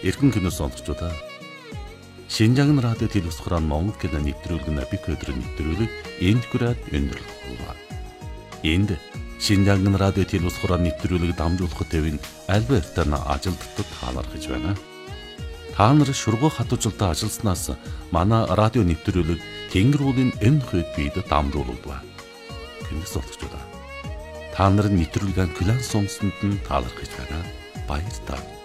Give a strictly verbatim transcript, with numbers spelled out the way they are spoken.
Эрхэн кино сонсогчдоо Шинжаан радио телевизээр Монгол кино нэвтрүүлэг бик өдрөөр нэвтрүүлэг энд хүрээд өндөрлөхгүй. Энд Шинжаан радио телевизээр нэвтрүүлэг дамжуулах төвийн Альбертын ажилтнууд таалархаж байна. Та нар шургуу хатуужилтаа ажилласнаас манай радио нэвтрүүлэг Тэнгэр уулын энэ хойд бид дамжуулдаг. Кино сонсогчдоо та нарын нэвтрүүлгийн клан сонсонд нь таалархаж байна. Баярлалаа.